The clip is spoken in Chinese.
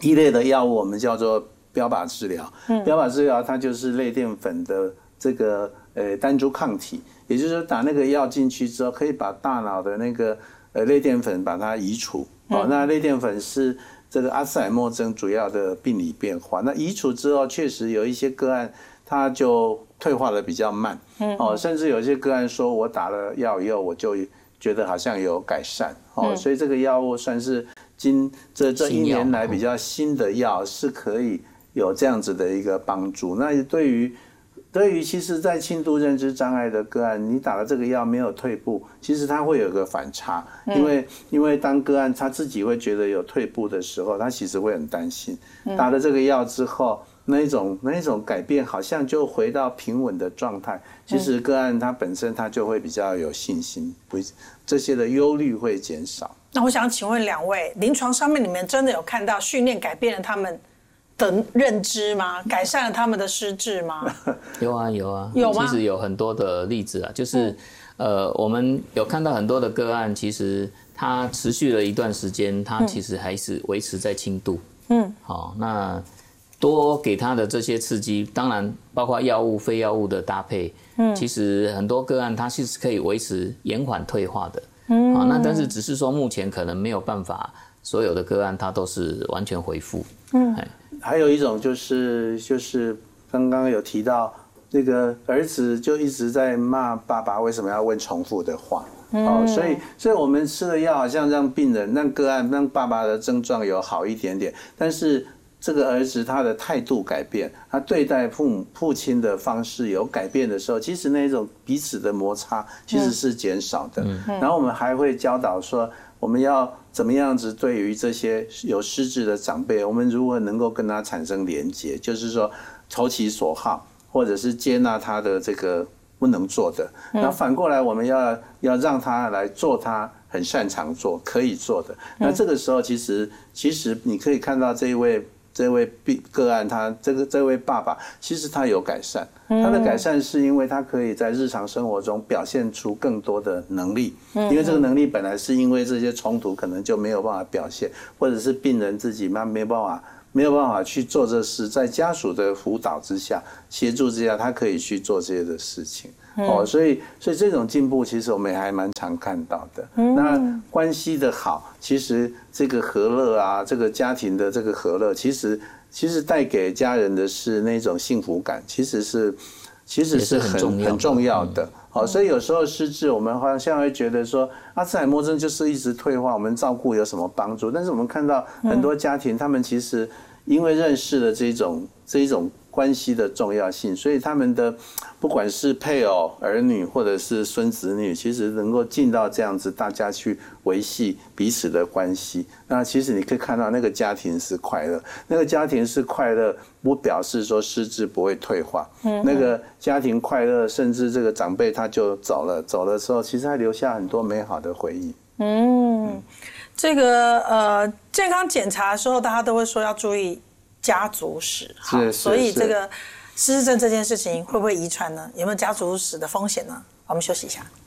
一类的药物我们叫做标靶治疗，标靶治疗它就是类淀粉的这个单株抗体，也就是说打那个药进去之后，可以把大脑的那个类淀粉把它移除。那类淀粉是这个阿兹海默症主要的病理变化。那移除之后，确实有一些个案它就退化的比较慢，甚至有些个案说我打了药以后，我就觉得好像有改善，所以这个药物算是这1年来比较新的药，是可以有这样子的一个帮助。那对于其实在轻度认知障碍的个案，你打了这个药没有退步，其实它会有个反差，因为当个案他自己会觉得有退步的时候，他其实会很担心，打了这个药之后，那一种改变好像就回到平稳的状态，其实个案他本身他就会比较有信心，这些的忧虑会减少。 那我想请问2位，临床上面你们真的有看到训练改变了他们的认知吗？改善了他们的失智吗？ 有啊，有吗？其实有很多的例子啊，就是我们有看到很多的个案，其实他持续了一段时间，他其实还是维持在轻度。好，那多给他的这些刺激，当然包括药物、非药物的搭配，其实很多个案它其实可以维持延缓退化的。好，那但是只是说目前可能没有办法，所有的个案它都是完全恢复。 还有一种就是刚刚有提到那个儿子就一直在骂爸爸为什么要问重复的话，所以我们吃的药好像让病人让个案让爸爸的症状有好一点点，但是这个儿子他的态度改变，他对待父亲的方式有改变的时候，其实那种彼此的摩擦其实是减少的。然后我们还会教导说，我们要怎么样子对于这些有失智的长辈，我们如何能够跟他产生连结，就是说投其所好，或者是接纳他的这个不能做的，然后反过来我们要让他来做他很擅长做可以做的。那这个时候其实你可以看到这位个案，这位爸爸其实他有改善，他的改善是因为他可以在日常生活中表现出更多的能力，因为这个能力本来是因为这些冲突可能就没有办法表现，或者是病人自己没有办法去做这事，在家属的辅导之下、协助之下，他可以去做这些的事情。所以这种进步其实我们也还蛮常看到的。那关系的好，其实这个和乐啊，这个家庭的这个和乐，其实带给家人的是那种幸福感，其实是很重要的。所以有时候失智，我们好像会觉得说阿兹海默症就是一直退化，我们照顾有什么帮助？但是我们看到很多家庭，他们其实因为认识了这一种关系的重要性，所以他们的不管是配偶、儿女或者是孙子女，其实能够进到这样子，大家去维系彼此的关系。那其实你可以看到那个家庭是快乐，那个家庭是快乐，不表示说失智不会退化。那个家庭快乐，甚至这个长辈他就走了之后，其实还留下很多美好的回忆。 这个健康检查的时候，大家都会说要注意家族史，所以这个失智症这件事情会不会遗传呢？有没有家族史的风险呢？我们休息一下。